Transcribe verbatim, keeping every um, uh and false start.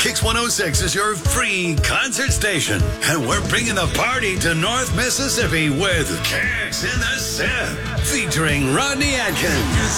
Kix one oh six is your free concert station. And we're bringing the party to North Mississippi with Kix in the Sip, featuring Rodney Atkins.